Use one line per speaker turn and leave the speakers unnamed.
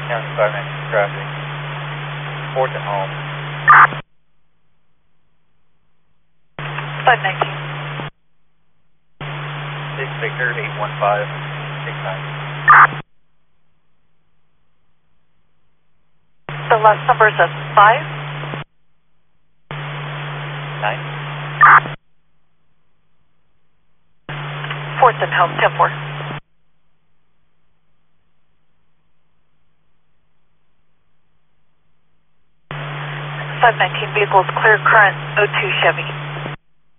County 519 traffic. 4th and home.
519.
6 Victor 815 69.
The last number is a 5?
9.
4th and home, 10-4. 519 vehicles clear current 02 Chevy.